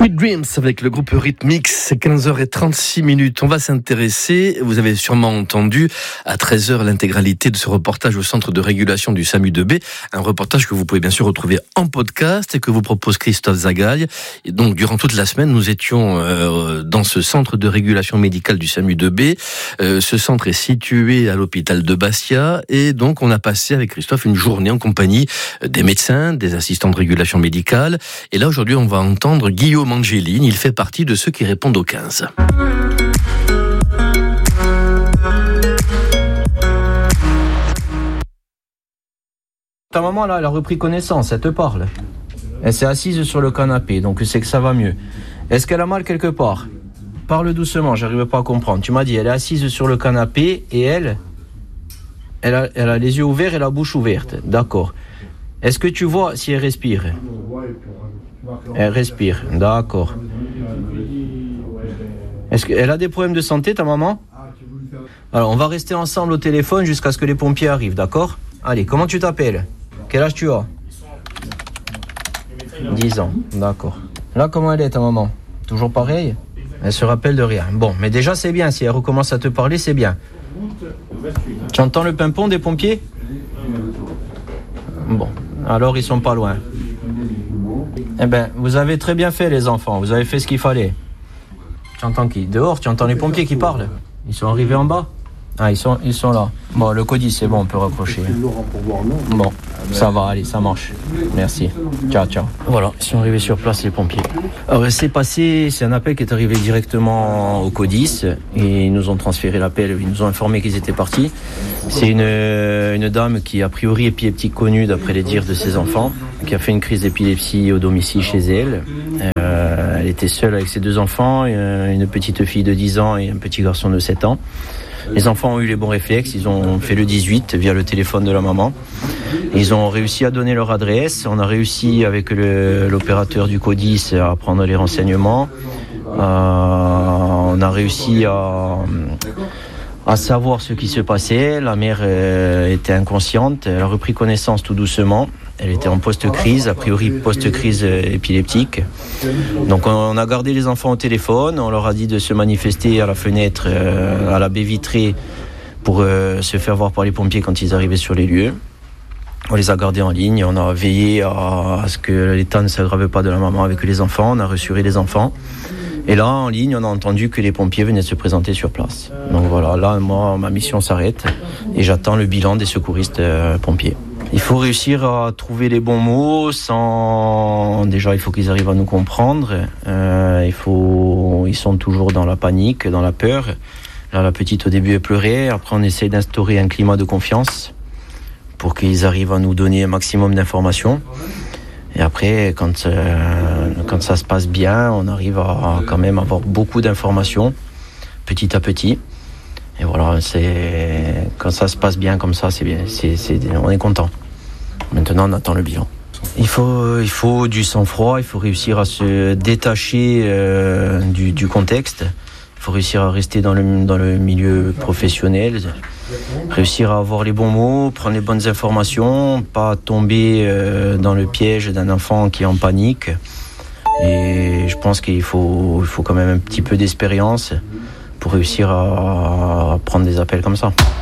Sweet Dreams avec le groupe Rhythmix, c'est 15h36. On va s'intéresser, vous avez sûrement entendu, à 13h l'intégralité de ce reportage au centre de régulation du SAMU-2B. Un reportage que vous pouvez bien sûr retrouver en podcast et que vous propose Christophe Zagaille. Et donc, durant toute la semaine, nous étions dans ce centre de régulation médicale du SAMU-2B. Ce centre est situé à l'hôpital de Bastia. Et donc, on a passé avec Christophe une journée en compagnie des médecins, des assistants de régulation médicale. Et là, aujourd'hui, on va entendre Guillaume Angeline, il fait partie de ceux qui répondent au 15. Ta maman, là, elle a repris connaissance, elle te parle. Elle s'est assise sur le canapé, donc c'est que ça va mieux. Est-ce qu'elle a mal quelque part ? Parle doucement, j'arrive pas à comprendre. Tu m'as dit, elle est assise sur le canapé et elle a les yeux ouverts et la bouche ouverte. D'accord. Est-ce que tu vois si elle respire ? Elle respire, d'accord. Est-ce qu'elle a des problèmes de santé, ta maman ? Alors, on va rester ensemble au téléphone jusqu'à ce que les pompiers arrivent, d'accord ? Allez, comment tu t'appelles ? Quel âge tu as ? 10 ans, d'accord. Là, comment elle est, ta maman ? Toujours pareil ? Elle se rappelle de rien. Bon, mais déjà, c'est bien. Si elle recommence à te parler, c'est bien. Tu entends le pimpon des pompiers ? Bon, alors ils sont pas loin. Eh ben, vous avez très bien fait, les enfants. Vous avez fait ce qu'il fallait. Tu entends qui ? Dehors, tu entends les pompiers qui parlent. Ils sont arrivés en bas ? Ah, ils sont là. Bon, le codis, c'est bon, on peut raccrocher. Bon, ça va, allez, ça marche. Merci. Ciao. Voilà, ils sont arrivés sur place, les pompiers. Alors, c'est un appel qui est arrivé directement au codis. Et ils nous ont transféré l'appel, ils nous ont informé qu'ils étaient partis. C'est une dame qui, a priori, épileptique connue, d'après les dires de ses enfants, qui a fait une crise d'épilepsie au domicile chez elle. Elle était seule avec ses 2 enfants, une petite fille de 10 ans et un petit garçon de 7 ans. Les enfants ont eu les bons réflexes, ils ont fait le 18 via le téléphone de la maman. Ils ont réussi à donner leur adresse. On a réussi avec l'opérateur du CODIS à prendre les renseignements. On a réussi à savoir ce qui se passait. La mère était inconsciente, elle a repris connaissance tout doucement. Elle était en post-crise, a priori post-crise épileptique. Donc on a gardé les enfants au téléphone, on leur a dit de se manifester à la fenêtre, à la baie vitrée, pour se faire voir par les pompiers quand ils arrivaient sur les lieux. On les a gardés en ligne, on a veillé à ce que l'état ne s'aggrave pas de la maman avec les enfants, on a rassuré les enfants. Et là, en ligne, on a entendu que les pompiers venaient se présenter sur place. Donc voilà, là, moi, ma mission s'arrête et j'attends le bilan des secouristes pompiers. Il faut réussir à trouver les bons mots Déjà, il faut qu'ils arrivent à nous comprendre. Ils sont toujours dans la panique, dans la peur. Là, la petite, au début, elle pleurait. Après, on essaie d'instaurer un climat de confiance pour qu'ils arrivent à nous donner un maximum d'informations. Et après, quand ça se passe bien, on arrive à quand même avoir beaucoup d'informations, petit à petit. Et voilà, quand ça se passe bien comme ça, c'est bien, on est content. Maintenant, on attend le bilan. Il faut du sang-froid, il faut réussir à se détacher du contexte. Il faut réussir à rester dans le milieu professionnel, réussir à avoir les bons mots, prendre les bonnes informations, pas tomber dans le piège d'un enfant qui est en panique. Et je pense qu'il faut quand même un petit peu d'expérience pour réussir à prendre des appels comme ça.